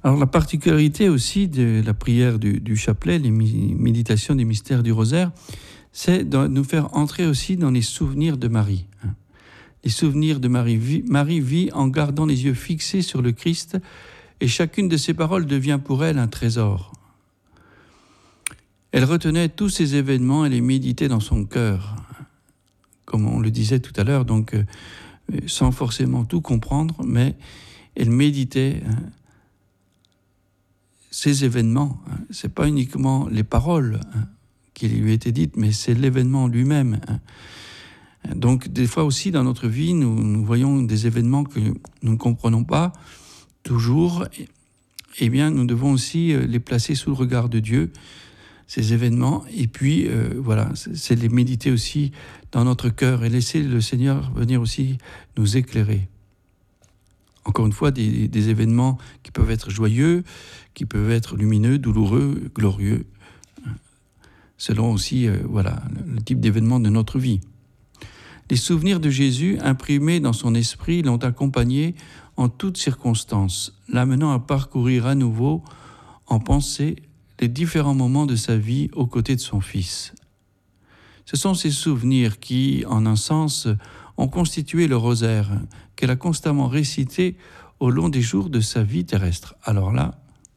Alors la particularité aussi de la prière du chapelet, les méditations des mystères du rosaire, c'est de nous faire entrer aussi dans les souvenirs de Marie. Les souvenirs de Marie. Marie vit en gardant les yeux fixés sur le Christ et chacune de ses paroles devient pour elle un trésor. Elle retenait tous ces événements et les méditait dans son cœur, comme on le disait tout à l'heure, donc sans forcément tout comprendre, mais elle méditait ces événements. C'est pas uniquement les paroles qui lui étaient dites, mais c'est l'événement lui-même. Donc des fois aussi dans notre vie, nous voyons des événements que nous ne comprenons pas toujours. Eh bien, nous devons aussi les placer sous le regard de Dieu, ces événements, et puis voilà, c'est les méditer aussi dans notre cœur et laisser le Seigneur venir aussi nous éclairer. Encore une fois, des événements qui peuvent être joyeux, qui peuvent être lumineux, douloureux, glorieux, selon aussi le type d'événement de notre vie. Les souvenirs de Jésus, imprimés dans son esprit, l'ont accompagné en toutes circonstances, l'amenant à parcourir à nouveau, en pensée, les différents moments de sa vie aux côtés de son Fils. Ce sont ces souvenirs qui, en un sens, ont constitué le rosaire qu'elle a constamment récité au long des jours de sa vie terrestre. Alors là,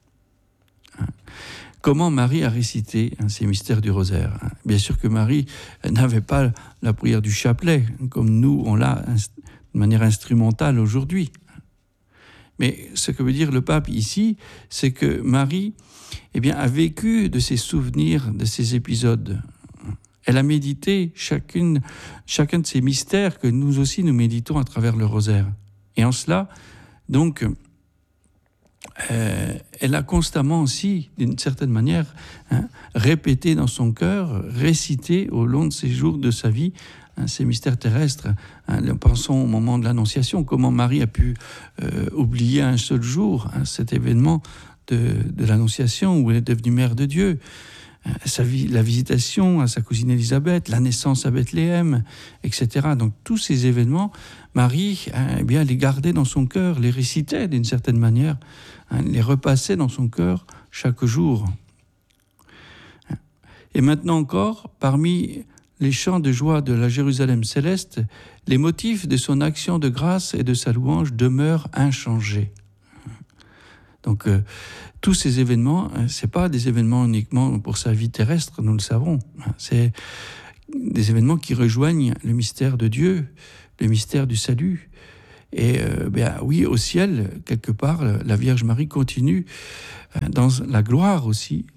comment Marie a récité ces mystères du rosaire? Bien sûr que Marie n'avait pas la prière du chapelet, comme nous, on l'a de manière instrumentale aujourd'hui. Mais ce que veut dire le pape ici, c'est que Marie a vécu de ses souvenirs, de ces épisodes. Elle a médité chacun de ces mystères que nous aussi nous méditons à travers le rosaire. Et en cela, donc, elle a constamment aussi, d'une certaine manière, répété dans son cœur, récité au long de ces jours de sa vie, ces mystères terrestres. Pensons au moment de l'Annonciation, comment Marie a pu oublier un seul jour cet événement de l'Annonciation où elle est devenue mère de Dieu. La visitation à sa cousine Élisabeth, la naissance à Bethléem, etc. Donc tous ces événements, Marie les gardait dans son cœur, les récitait d'une certaine manière, les repassait dans son cœur chaque jour. Et maintenant encore, parmi les chants de joie de la Jérusalem céleste, les motifs de son action de grâce et de sa louange demeurent inchangés. Donc, tous ces événements, ce n'est pas des événements uniquement pour sa vie terrestre, nous le savons. C'est des événements qui rejoignent le mystère de Dieu, le mystère du salut. Et oui, au ciel, quelque part, la Vierge Marie continue dans la gloire aussi,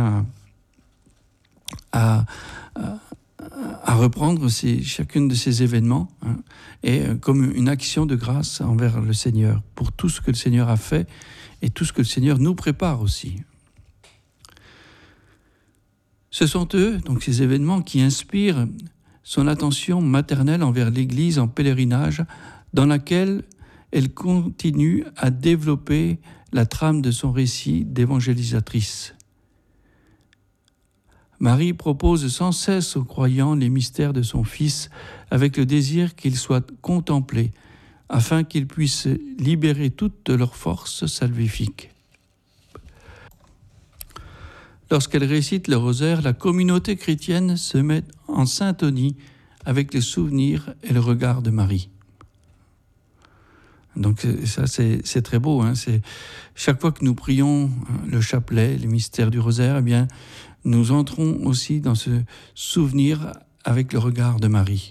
à reprendre chacune de ces événements et comme une action de grâce envers le Seigneur, pour tout ce que le Seigneur a fait et tout ce que le Seigneur nous prépare aussi. Ce sont eux, donc ces événements, qui inspirent son attention maternelle envers l'Église en pèlerinage, dans laquelle elle continue à développer la trame de son récit d'évangélisatrice. Marie propose sans cesse aux croyants les mystères de son Fils avec le désir qu'ils soient contemplés afin qu'ils puissent libérer toute leur force salvifique. Lorsqu'elle récite le rosaire, la communauté chrétienne se met en syntonie avec les souvenirs et le regard de Marie. Donc ça, c'est très beau. C'est, chaque fois que nous prions le chapelet, les mystères du rosaire, nous entrons aussi dans ce souvenir avec le regard de Marie.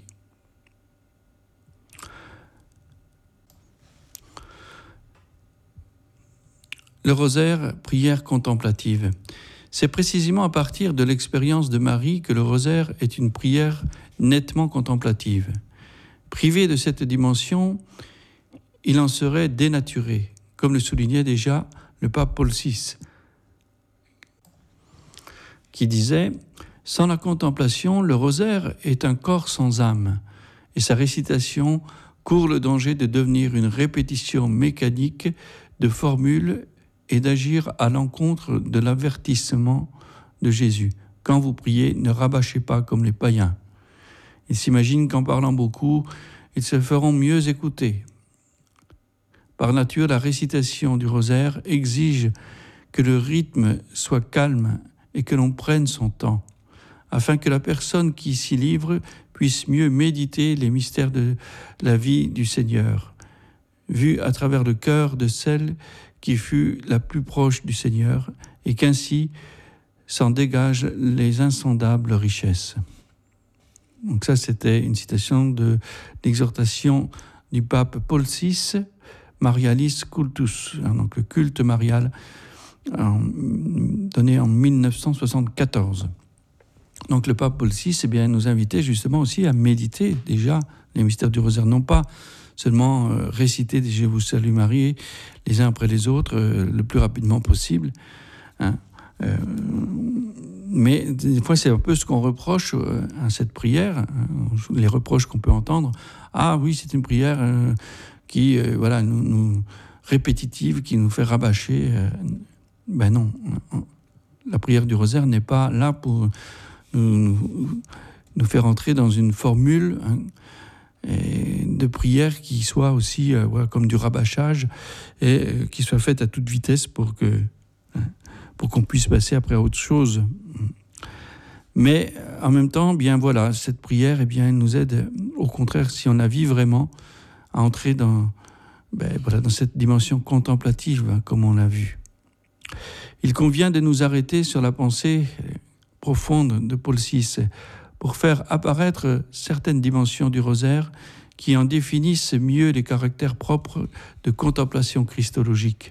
Le rosaire, prière contemplative. C'est précisément à partir de l'expérience de Marie que le rosaire est une prière nettement contemplative. Privé de cette dimension, il en serait dénaturé, comme le soulignait déjà le pape Paul VI, qui disait « Sans la contemplation, le rosaire est un corps sans âme, et sa récitation court le danger de devenir une répétition mécanique de formules et d'agir à l'encontre de l'avertissement de Jésus. Quand vous priez, ne rabâchez pas comme les païens. Ils s'imaginent qu'en parlant beaucoup, ils se feront mieux écouter. Par nature, la récitation du rosaire exige que le rythme soit calme et que l'on prenne son temps, afin que la personne qui s'y livre puisse mieux méditer les mystères de la vie du Seigneur, vus à travers le cœur de celle qui fut la plus proche du Seigneur, et qu'ainsi s'en dégagent les insondables richesses. Donc ça, c'était une citation de l'exhortation du pape Paul VI, Marialis Cultus, donc le culte marial, donné en 1974. Donc le pape Paul VI nous invitait justement aussi à méditer déjà les mystères du rosaire, non pas seulement réciter des « Je vous salue Marie » les uns après les autres le plus rapidement possible, mais des fois c'est un peu ce qu'on reproche à cette prière, les reproches qu'on peut entendre. Ah oui, c'est une prière qui nous répétitive, qui nous fait rabâcher. Ben non, la prière du rosaire n'est pas là pour nous faire entrer dans une formule de prière qui soit aussi comme du rabâchage et qui soit faite à toute vitesse pour qu'on puisse passer après à autre chose. Mais en même temps, bien voilà, cette prière, elle nous aide, au contraire, si on la vit vraiment, à entrer dans cette dimension contemplative, comme on l'a vu. Il convient de nous arrêter sur la pensée profonde de Paul VI pour faire apparaître certaines dimensions du rosaire qui en définissent mieux les caractères propres de contemplation christologique.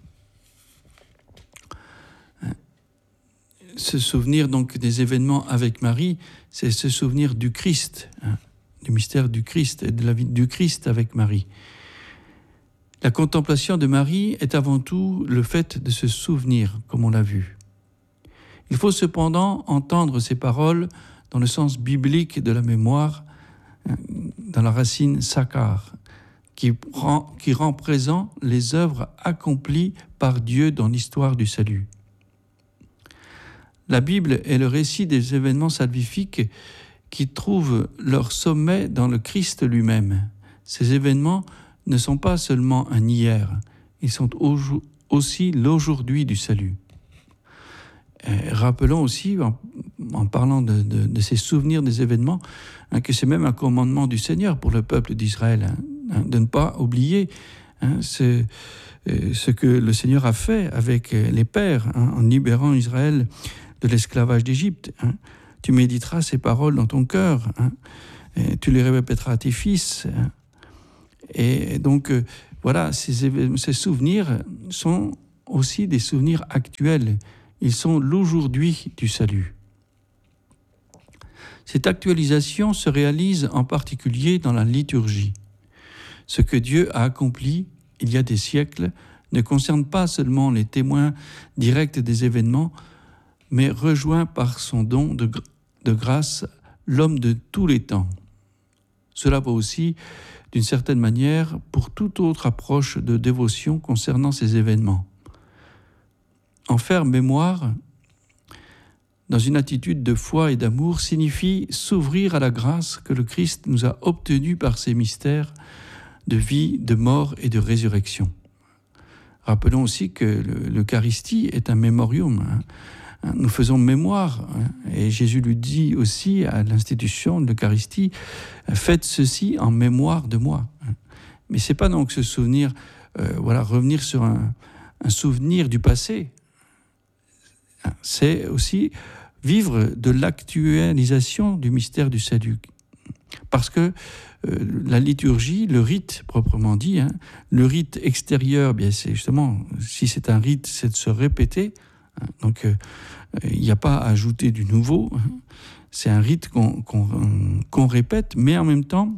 Se souvenir donc des événements avec Marie, c'est se souvenir du Christ, du mystère du Christ et de la vie du Christ avec Marie. La contemplation de Marie est avant tout le fait de se souvenir, comme on l'a vu. Il faut cependant entendre ces paroles dans le sens biblique de la mémoire, dans la racine sakar, qui rend présent les œuvres accomplies par Dieu dans l'histoire du salut. La Bible est le récit des événements salvifiques qui trouvent leur sommet dans le Christ lui-même. Ces événements ne sont pas seulement un hier, ils sont aussi l'aujourd'hui du salut. Rappelons aussi, en parlant de ces souvenirs des événements, que c'est même un commandement du Seigneur pour le peuple d'Israël, de ne pas oublier ce que le Seigneur a fait avec les pères, en libérant Israël de l'esclavage d'Égypte. Tu méditeras ces paroles dans ton cœur, et tu les répéteras à tes fils. Et donc, ces souvenirs sont aussi des souvenirs actuels. Ils sont l'aujourd'hui du salut. Cette actualisation se réalise en particulier dans la liturgie. Ce que Dieu a accompli il y a des siècles ne concerne pas seulement les témoins directs des événements, mais rejoint par son don de grâce l'homme de tous les temps. Cela vaut aussi, d'une certaine manière, pour toute autre approche de dévotion concernant ces événements. En faire mémoire, dans une attitude de foi et d'amour, signifie s'ouvrir à la grâce que le Christ nous a obtenue par ses mystères de vie, de mort et de résurrection. Rappelons aussi que l'Eucharistie est un mémorium. Nous faisons mémoire, et Jésus lui dit aussi à l'institution de l'Eucharistie, faites ceci en mémoire de moi. Mais c'est pas donc se souvenir, revenir sur un souvenir du passé. C'est aussi vivre de l'actualisation du mystère du salut. Parce que la liturgie, le rite proprement dit, le rite extérieur, bien c'est justement, si c'est un rite, c'est de se répéter. Donc il n'y a pas à ajouter du nouveau. C'est un rite qu'on répète, mais en même temps,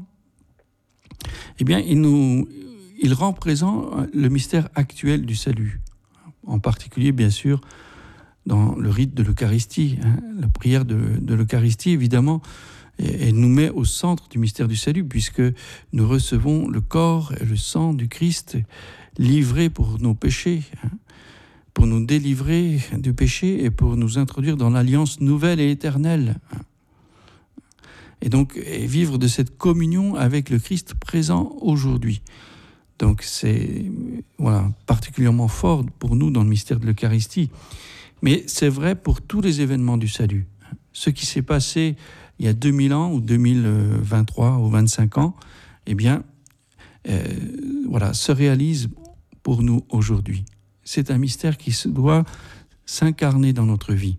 il rend présent le mystère actuel du salut. En particulier, bien sûr, dans le rite de l'Eucharistie. La prière de l'Eucharistie, évidemment, elle nous met au centre du mystère du salut, puisque nous recevons le corps et le sang du Christ livré pour nos péchés, pour nous délivrer du péché et pour nous introduire dans l'alliance nouvelle et éternelle. Et donc, vivre de cette communion avec le Christ présent aujourd'hui. Donc c'est particulièrement fort pour nous dans le mystère de l'Eucharistie. Mais c'est vrai pour tous les événements du salut. Ce qui s'est passé il y a 2000 ans ou 2023 ou 25 ans, se réalise pour nous aujourd'hui. C'est un mystère qui doit s'incarner dans notre vie.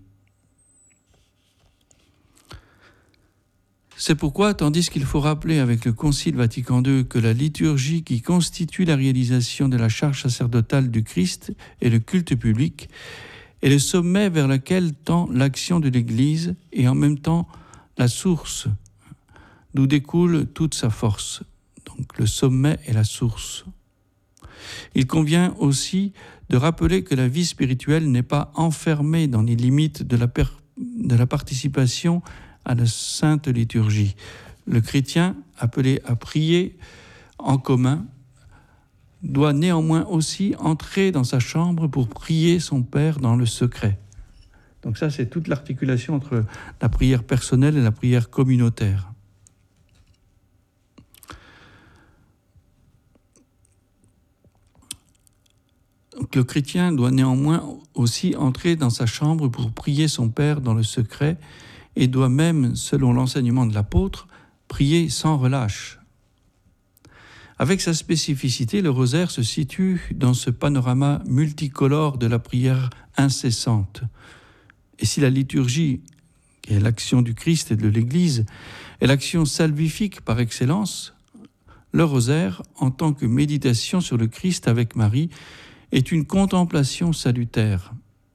C'est pourquoi, tandis qu'il faut rappeler avec le Concile Vatican II que la liturgie qui constitue la réalisation de la charge sacerdotale du Christ et le culte public est le sommet vers lequel tend l'action de l'Église et en même temps la source d'où découle toute sa force. Donc le sommet est la source. Il convient aussi de rappeler que la vie spirituelle n'est pas enfermée dans les limites de la participation à la sainte liturgie. Le chrétien, appelé à prier en commun, doit néanmoins aussi entrer dans sa chambre pour prier son Père dans le secret. Donc ça, c'est toute l'articulation entre la prière personnelle et la prière communautaire. Donc, le chrétien doit néanmoins aussi entrer dans sa chambre pour prier son Père dans le secret et doit même, selon l'enseignement de l'apôtre, prier sans relâche. Avec sa spécificité, le rosaire se situe dans ce panorama multicolore de la prière incessante. Et si la liturgie, qui est l'action du Christ et de l'Église, est l'action salvifique par excellence, le rosaire, en tant que méditation sur le Christ avec Marie, est une contemplation salutaire.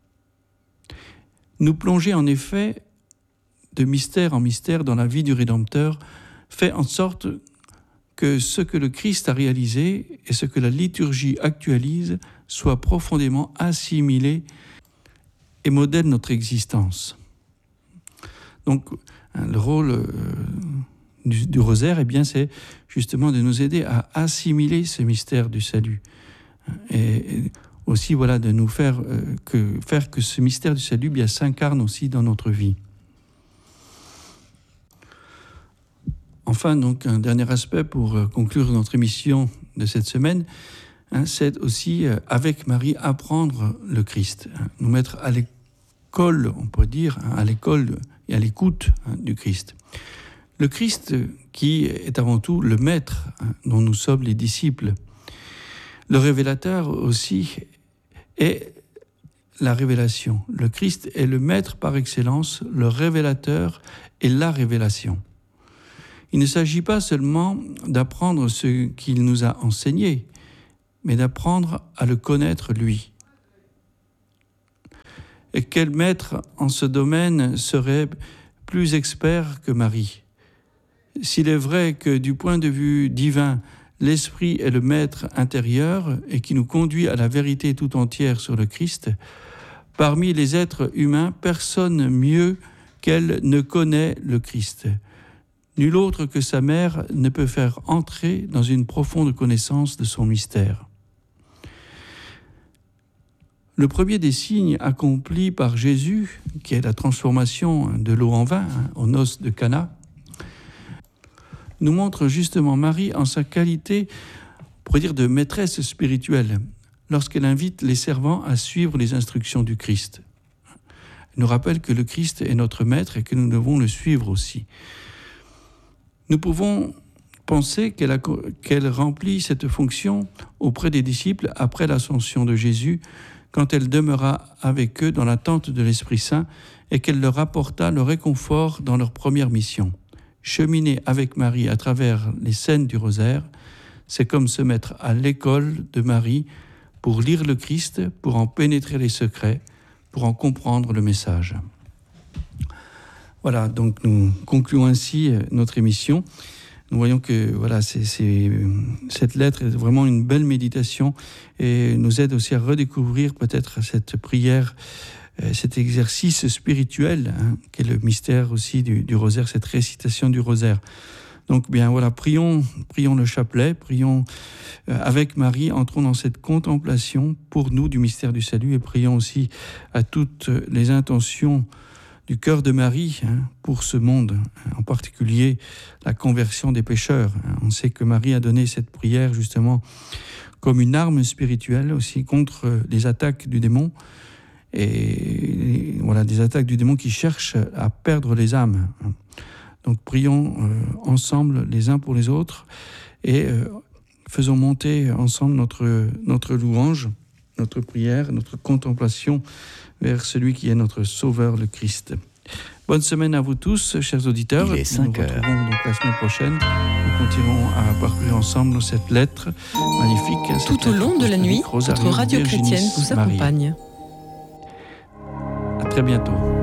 Nous plonger en effet de mystère en mystère dans la vie du Rédempteur fait en sorte que ce que le Christ a réalisé et ce que la liturgie actualise soit profondément assimilé et modèle notre existence. Donc, le rôle du rosaire, c'est justement de nous aider à assimiler ce mystère du salut. Et aussi, de nous faire que ce mystère du salut s'incarne aussi dans notre vie. Enfin, donc, un dernier aspect pour conclure notre émission de cette semaine, c'est aussi, avec Marie, apprendre le Christ, nous mettre à l'école, on pourrait dire, à l'école et à l'écoute du Christ. Le Christ qui est avant tout le Maître dont nous sommes les disciples. Le révélateur aussi est la révélation. Le Christ est le Maître par excellence, le révélateur est la révélation. Il ne s'agit pas seulement d'apprendre ce qu'il nous a enseigné, mais d'apprendre à le connaître lui. Et quel maître en ce domaine serait plus expert que Marie ? S'il est vrai que du point de vue divin, l'Esprit est le maître intérieur et qui nous conduit à la vérité tout entière sur le Christ, parmi les êtres humains, personne mieux qu'elle ne connaît le Christ. Nul autre que sa mère ne peut faire entrer dans une profonde connaissance de son mystère. Le premier des signes accomplis par Jésus, qui est la transformation de l'eau en vin aux noces de Cana, nous montre justement Marie en sa qualité, on pourrait dire, de maîtresse spirituelle, lorsqu'elle invite les servants à suivre les instructions du Christ. Elle nous rappelle que le Christ est notre maître et que nous devons le suivre aussi. Nous pouvons penser qu'elle remplit cette fonction auprès des disciples après l'ascension de Jésus, quand elle demeura avec eux dans l'attente de l'Esprit Saint et qu'elle leur apporta le réconfort dans leur première mission. Cheminer avec Marie à travers les scènes du rosaire, c'est comme se mettre à l'école de Marie pour lire le Christ, pour en pénétrer les secrets, pour en comprendre le message. Voilà, donc nous concluons ainsi notre émission. Nous voyons que cette lettre est vraiment une belle méditation et nous aide aussi à redécouvrir peut-être cette prière, cet exercice spirituel, qui est le mystère aussi du rosaire, cette récitation du rosaire. Donc prions le chapelet, prions avec Marie, entrons dans cette contemplation pour nous du mystère du salut et prions aussi à toutes les intentions du cœur de Marie pour ce monde, en particulier la conversion des pécheurs. On sait que Marie a donné cette prière justement comme une arme spirituelle aussi contre les attaques du démon, et voilà, des attaques du démon qui cherchent à perdre les âmes. Donc prions ensemble les uns pour les autres et faisons monter ensemble notre louange, notre prière, notre contemplation vers celui qui est notre Sauveur, le Christ. Bonne semaine à vous tous, chers auditeurs. Il est 5 heures. Nous nous retrouvons donc la semaine prochaine. Nous continuerons à parcourir ensemble cette lettre magnifique. Tout au long de la nuit, votre radio chrétienne vous accompagne. À très bientôt.